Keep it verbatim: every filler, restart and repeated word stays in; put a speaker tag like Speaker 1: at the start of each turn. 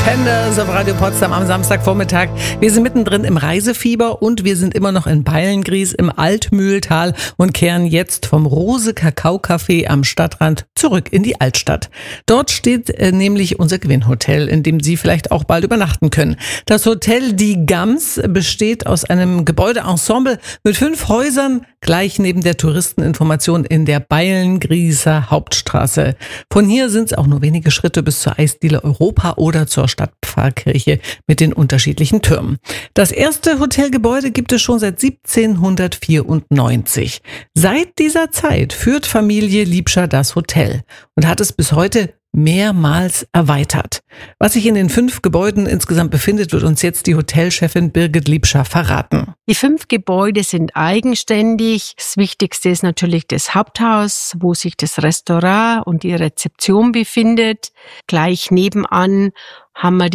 Speaker 1: Pretenders auf Radio Potsdam am Samstagvormittag. Wir sind mittendrin im Reisefieber und wir sind immer noch in Beilngries im Altmühltal und kehren jetzt vom Rose-Kakao-Café am Stadtrand zurück in die Altstadt. Dort steht äh, nämlich unser Gewinnhotel, in dem Sie vielleicht auch bald übernachten können. Das Hotel Die Gams besteht aus einem Gebäudeensemble mit fünf Häusern, gleich neben der Touristeninformation in der Beilngrieser Hauptstraße. Von hier sind es auch nur wenige Schritte bis zur Eisdiele Europa oder zur Stadtpfarrkirche mit den unterschiedlichen Türmen. Das erste Hotelgebäude gibt es schon seit siebzehnhundertvierundneunzig. Seit dieser Zeit führt Familie Liebscher das Hotel und hat es bis heute mehrmals erweitert. Was sich in den fünf Gebäuden insgesamt befindet, wird uns jetzt die Hotelchefin Birgit Liebscher verraten.
Speaker 2: Die fünf Gebäude sind eigenständig. Das Wichtigste ist natürlich das Haupthaus, wo sich das Restaurant und die Rezeption befindet. Gleich nebenan haben wir